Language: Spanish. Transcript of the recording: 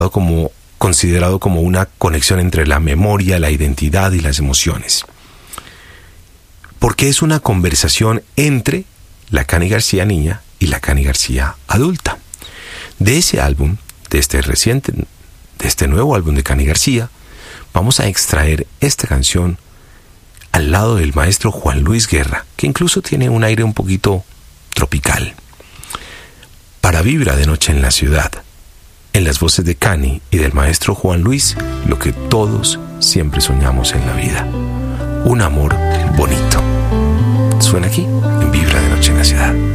como considerado como una conexión entre la memoria, la identidad y las emociones. Porque es una conversación entre la Cani García niña y la Cani García adulta. De ese álbum, de este nuevo álbum de Cani García, vamos a extraer esta canción al lado del maestro Juan Luis Guerra, que incluso tiene un aire un poquito tropical. Para Vibra de Noche en la Ciudad, en las voces de Cani y del maestro Juan Luis, lo que todos siempre soñamos en la vida: un amor bonito. Suena aquí, en Vibra de Noche en la Ciudad.